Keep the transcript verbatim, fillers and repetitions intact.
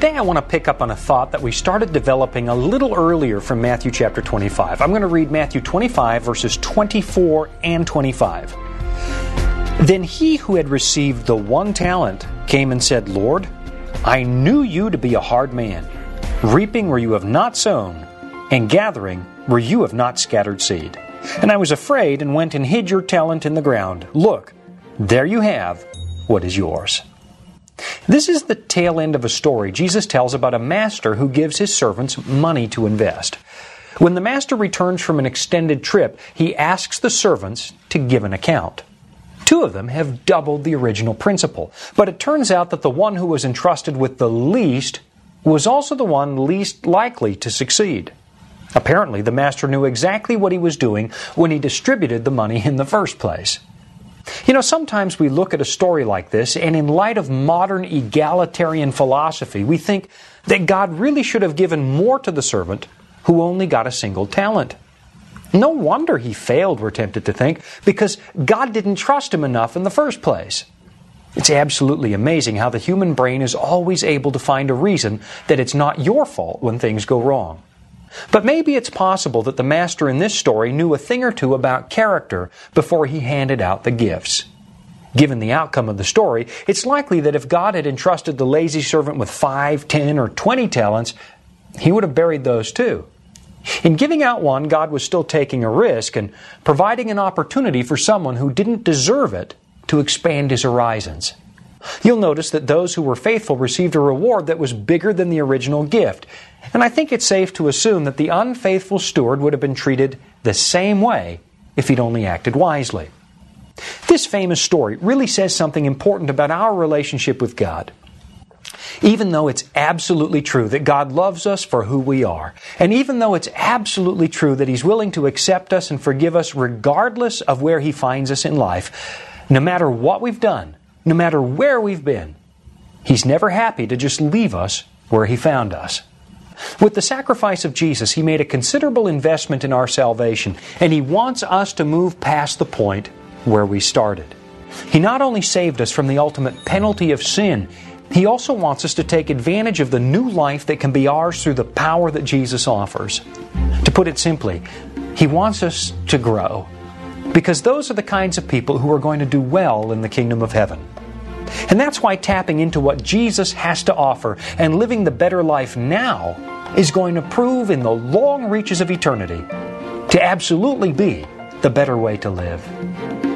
Today I want to pick up on a thought that we started developing a little earlier from Matthew chapter twenty-five. I'm going to read Matthew twenty-five, verses twenty-four and twenty-five. Then he who had received the one talent came and said, Lord, I knew you to be a hard man, reaping where you have not sown, and gathering where you have not scattered seed. And I was afraid and went and hid your talent in the ground. Look, there you have what is yours. This is the tail end of a story Jesus tells about a master who gives his servants money to invest. When the master returns from an extended trip, he asks the servants to give an account. Two of them have doubled the original principal, but it turns out that the one who was entrusted with the least was also the one least likely to succeed. Apparently, the master knew exactly what he was doing when he distributed the money in the first place. You know, sometimes we look at a story like this, and in light of modern egalitarian philosophy, we think that God really should have given more to the servant who only got a single talent. No wonder he failed, we're tempted to think, because God didn't trust him enough in the first place. It's absolutely amazing how the human brain is always able to find a reason that it's not your fault when things go wrong. But maybe it's possible that the master in this story knew a thing or two about character before he handed out the gifts. Given the outcome of the story, it's likely that if God had entrusted the lazy servant with five, ten, or twenty talents, he would have buried those too. In giving out one, God was still taking a risk and providing an opportunity for someone who didn't deserve it to expand his horizons. You'll notice that those who were faithful received a reward that was bigger than the original gift. And I think it's safe to assume that the unfaithful steward would have been treated the same way if he'd only acted wisely. This famous story really says something important about our relationship with God. Even though it's absolutely true that God loves us for who we are, and even though it's absolutely true that He's willing to accept us and forgive us regardless of where He finds us in life, no matter what we've done, no matter where we've been, He's never happy to just leave us where He found us. With the sacrifice of Jesus, He made a considerable investment in our salvation, and He wants us to move past the point where we started. He not only saved us from the ultimate penalty of sin, He also wants us to take advantage of the new life that can be ours through the power that Jesus offers. To put it simply, He wants us to grow, because those are the kinds of people who are going to do well in the kingdom of heaven. And that's why tapping into what Jesus has to offer and living the better life now is going to prove in the long reaches of eternity to absolutely be the better way to live.